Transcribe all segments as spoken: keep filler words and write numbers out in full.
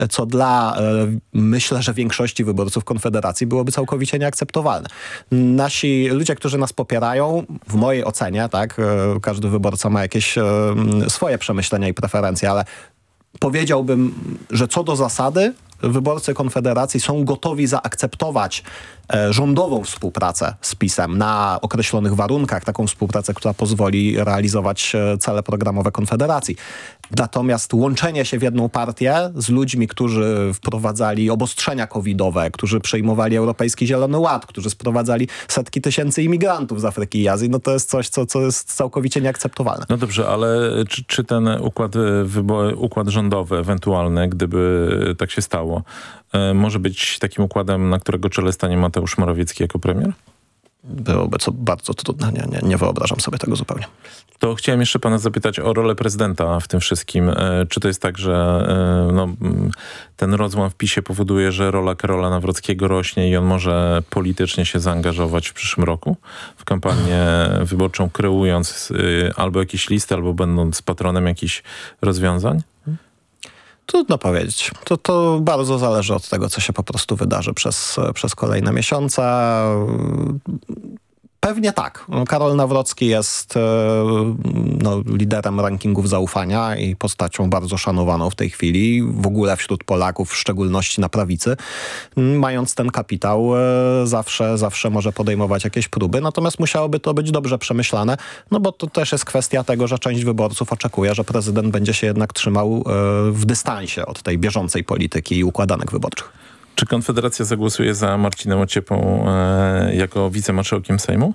co dla, myślę, że większości wyborców Konfederacji byłoby całkowicie nieakceptowalne. Nasi ludzie, którzy nas popierają, w mojej ocenie, tak, każdy wyborca ma jakieś swoje przemyślenia i preferencje, ale powiedziałbym, że co do zasady wyborcy Konfederacji są gotowi zaakceptować e, rządową współpracę z PiS-em na określonych warunkach, taką współpracę, która pozwoli realizować e, cele programowe Konfederacji. Natomiast łączenie się w jedną partię z ludźmi, którzy wprowadzali obostrzenia covidowe, którzy przejmowali Europejski Zielony Ład, którzy sprowadzali setki tysięcy imigrantów z Afryki i Azji, no to jest coś, co, co jest całkowicie nieakceptowalne. No dobrze, ale czy, czy ten układ, wybo- układ rządowy ewentualny, gdyby tak się stało, może być takim układem, na którego czele stanie Mateusz Morawiecki jako premier? Byłoby to bardzo trudne. Nie, nie, nie wyobrażam sobie tego zupełnie. To chciałem jeszcze pana zapytać o rolę prezydenta w tym wszystkim. Czy to jest tak, że no, ten rozłam w PiSie powoduje, że rola Karola Nawrockiego rośnie i on może politycznie się zaangażować w przyszłym roku w kampanię wyborczą, kreując albo jakieś listy, albo będąc patronem jakichś rozwiązań? Trudno powiedzieć. To, to bardzo zależy od tego, co się po prostu wydarzy przez, przez kolejne miesiące. Pewnie tak. Karol Nawrocki jest no, liderem rankingów zaufania i postacią bardzo szanowaną w tej chwili, w ogóle wśród Polaków, w szczególności na prawicy. Mając ten kapitał, zawsze, zawsze może podejmować jakieś próby, natomiast musiałoby to być dobrze przemyślane, no bo to też jest kwestia tego, że część wyborców oczekuje, że prezydent będzie się jednak trzymał w dystansie od tej bieżącej polityki i układanek wyborczych. Czy Konfederacja zagłosuje za Marcinem Ociepą e, jako wicemarszałkiem Sejmu?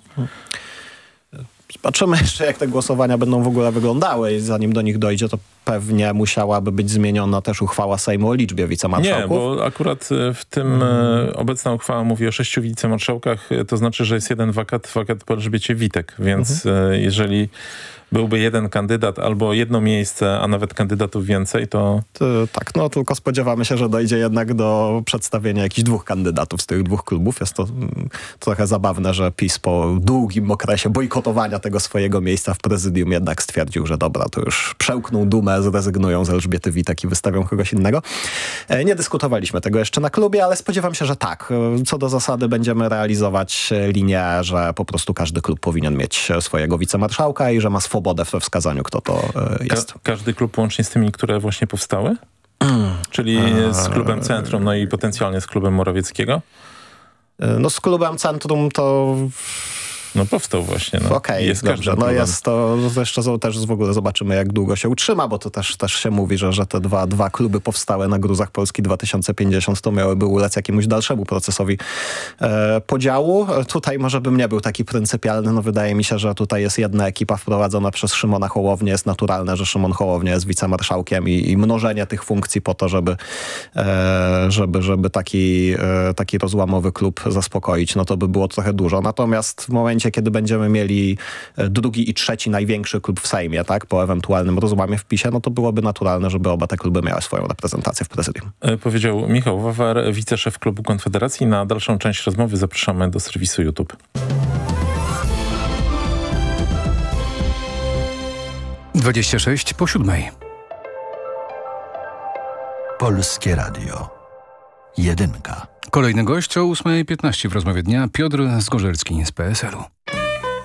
Zobaczymy jeszcze, jak te głosowania będą w ogóle wyglądały i zanim do nich dojdzie, to pewnie musiałaby być zmieniona też uchwała Sejmu o liczbie wicemarszałków. Nie, bo akurat w tym hmm. obecna uchwała mówi o sześciu wicemarszałkach, to znaczy, że jest jeden wakat, wakat po Elżbiecie Witek, więc hmm. jeżeli byłby jeden kandydat albo jedno miejsce, a nawet kandydatów więcej, to... to... Tak, no tylko spodziewamy się, że dojdzie jednak do przedstawienia jakichś dwóch kandydatów z tych dwóch klubów. Jest to mm, trochę zabawne, że PiS po długim okresie bojkotowania tego swojego miejsca w prezydium jednak stwierdził, że dobra, to już przełkną dumę, zrezygnują z Elżbiety Witek i wystawią kogoś innego. E, nie dyskutowaliśmy tego jeszcze na klubie, ale spodziewam się, że tak. Co do zasady będziemy realizować linię, że po prostu każdy klub powinien mieć swojego wicemarszałka i że ma swobodę we wskazaniu, kto to jest. Ka- każdy klub łącznie z tymi, które właśnie powstały? Mm. Czyli z klubem Centrum, no i potencjalnie z klubem Morawieckiego? No z klubem Centrum to... No powstał właśnie. No. Okej, okay, jest dobrze. No jest to, to jeszcze też w ogóle zobaczymy, jak długo się utrzyma, bo to też, też się mówi, że, że te dwa, dwa kluby powstałe na gruzach Polski dwa tysiące pięćdziesiąt to miałyby ulec jakiemuś dalszemu procesowi e, podziału. Tutaj może bym nie był taki pryncypialny. No wydaje mi się, że tutaj jest jedna ekipa wprowadzona przez Szymona Hołownię. Jest naturalne, że Szymon Hołownia jest wicemarszałkiem i, i mnożenie tych funkcji po to, żeby, e, żeby, żeby taki, e, taki rozłamowy klub zaspokoić, no to by było trochę dużo. Natomiast w momencie, kiedy będziemy mieli drugi i trzeci największy klub w Sejmie, tak, po ewentualnym rozłamie w PiSie, no to byłoby naturalne, żeby oba te kluby miały swoją reprezentację w prezydium. E, powiedział Michał Wawar, wiceszef klubu Konfederacji. Na dalszą część rozmowy zapraszamy do serwisu YouTube. dwadzieścia sześć po siódmej. Polskie Radio. Jedynka. Kolejny gość o ósma piętnaście w rozmowie dnia, Piotr Zgorzelski z P S L u.